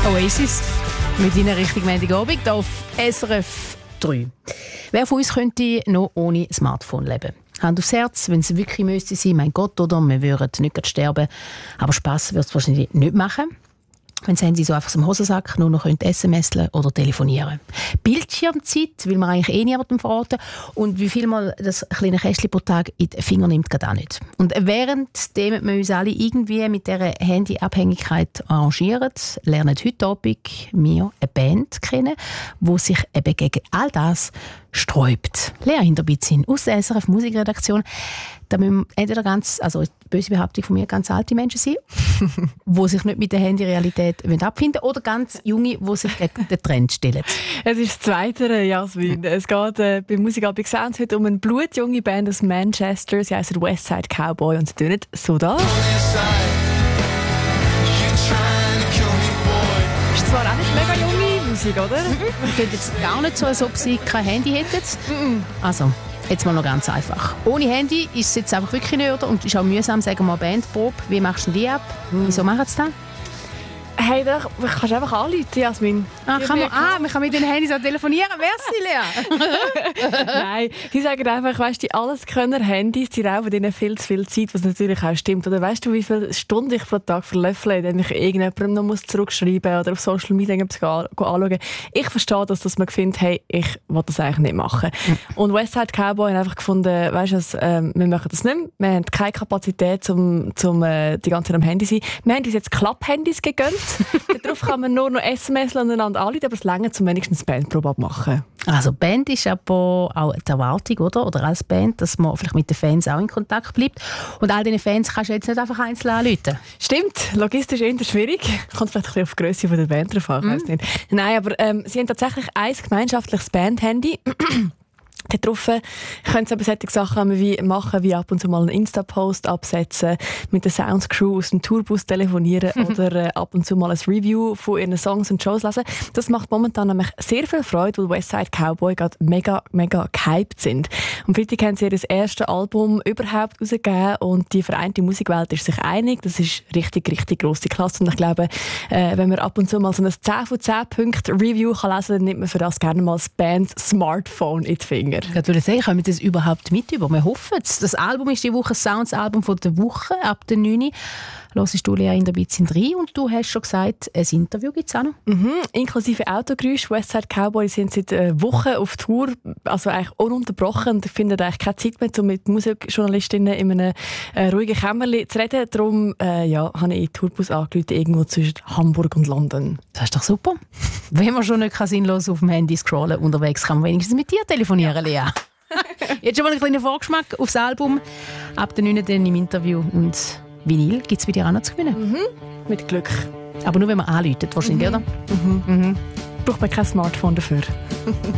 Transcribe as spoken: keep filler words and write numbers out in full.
Oasis mit Ihnen richtig Montagabend hier auf S R F drei. Wer von uns könnte noch ohne Smartphone leben? Hand aufs Herz, wenn es wirklich müsste sein, mein Gott, oder? Wir würden nicht gerade sterben. Aber Spass wird es wahrscheinlich nicht machen, wenn das Handy so einfach im Hosensack nur noch S M S oder telefonieren. Bildschirmzeit will man eigentlich eh niemandem verraten. Und wie viel mal das kleine Kästchen pro Tag in die Finger nimmt, geht auch nicht. Und währenddem wir uns alle irgendwie mit dieser Handyabhängigkeit arrangieren, lernen heute Abend wir eine Band kennen, die sich eben gegen all das sträubt. Lea Hinterbitzin aus der S R F Musikredaktion. Da müssen entweder ganz, also böse Behauptung von mir, ganz alte Menschen sein, die sich nicht mit der Handyrealität abfinden wollen, oder ganz junge, die sich gegen den Trend stellen. Es ist das Zweite, Jasmin. Es geht äh, bei Musikabend Sounds heute um eine blutjunge Band aus Manchester. Sie heisst Westside Cowboy und sie tönen so da. Ist zwar auch nicht mega junge Musik, oder? Ich finde jetzt gar nicht so, als ob sie kein Handy hätten. Also, jetzt mal noch ganz einfach. Ohne Handy ist es jetzt einfach wirklich nicht, oder? Und ist auch mühsam, sagen wir mal Bandprobe. Wie machst du die ab? Wieso machen sie das? Hey, da kannst du einfach anrufen, Jasmin. Ah, kann man, ah, man kann mit den Handys auch telefonieren. Merci, Lea. Nein, die sagen einfach, weißt du, die Alleskönner-Handys, die rauben ihnen viel zu viel Zeit, was natürlich auch stimmt. Oder weißt du, wie viele Stunden ich pro Tag verlöffle, indem ich irgendjemandem noch muss zurückschreiben oder auf Social Media etwas anschauen. Ich verstehe das, dass man findet, hey, ich will das eigentlich nicht machen. Mhm. Und Westside Cowboy haben einfach gefunden, weißt du, ähm, wir machen das nicht mehr. Wir haben keine Kapazität, um, um äh, die ganze Zeit am Handy zu sein. Wir haben uns jetzt Klapp-Handys gegönnt. Darauf kann man nur noch S M S aneinander anrufen, aber es reicht, zum wenigstens Bandprobe abmachen. Also Band ist aber auch die Erwartung, oder? Oder als Band, dass man vielleicht mit den Fans auch in Kontakt bleibt. Und all diesen Fans kannst du jetzt nicht einfach einzeln anrufen. Stimmt, logistisch eher schwierig. Kommt vielleicht ein bisschen auf die Grösse der Band drauf an, ich weiss nicht. Nein, aber ähm, sie haben tatsächlich ein gemeinschaftliches Band-Handy. Darauf können sie aber solche Sachen wie machen, wie ab und zu mal einen Insta-Post absetzen, mit der Sounds-Crew aus dem Tourbus telefonieren oder äh, ab und zu mal ein Review von ihren Songs und Shows lesen. Das macht momentan nämlich sehr viel Freude, weil Westside Cowboy gerade mega, mega gehypt sind. Am Freitag haben sie ihr erstes Album überhaupt rausgegeben und die vereinte Musikwelt ist sich einig. Das ist richtig, richtig grosse Klasse. Und ich glaube, äh, wenn man ab und zu mal so ein zehn von zehn Punkte Review kann lesen kann, dann nimmt man für das gerne mal das Band-Smartphone in die Finger. Ich würde sagen, kommen wir das überhaupt mit über? Wir hoffen es. Das Album ist die Woche das Sounds-Album von der Woche, ab der neun. Hörst du Lea Hinterbitzin rein und du hast schon gesagt, ein Interview gibt es auch noch. Mhm, inklusive Autogeräusch. Westside Cowboy sind seit äh, Wochen auf Tour, also eigentlich ununterbrochen. Ich finde eigentlich keine Zeit mehr, um mit Musikjournalistinnen in einem äh, ruhigen Kämmerchen zu reden. Darum äh, ja, habe ich in den Tourbus angerufen, irgendwo zwischen Hamburg und London. Das ist doch super. Wenn man schon nicht sinnlos auf dem Handy scrollen unterwegs kann man wenigstens mit dir telefonieren, Lea. Jetzt schon mal einen kleinen Vorgeschmack aufs Album. Ab der neun dann im Interview und Vinyl gibt es bei dir auch noch zu gewinnen. Mhm. Mit Glück. Aber nur, wenn man anruft, wahrscheinlich, mhm. oder? Mhm. Mhm. Braucht man kein Smartphone dafür.